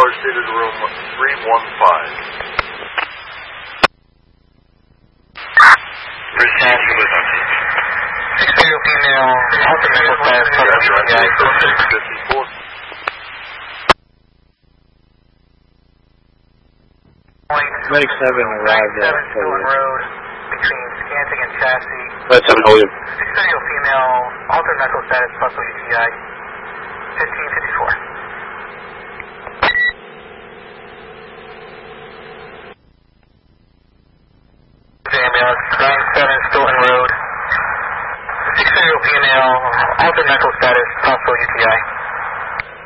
caller seated in room 315. Received you with us. 630 female, Alpha Medical status, Papa UTI. 654. Medic 7 arrived at 7 Stewart Road, between Scantic and Chassis. Let's have hold him. 630 female, Alpha Medical status, Papa UTI. 1554. Ambulance, 97 Stoughton Road. 630 female, Alpha Medical status, possible UTI.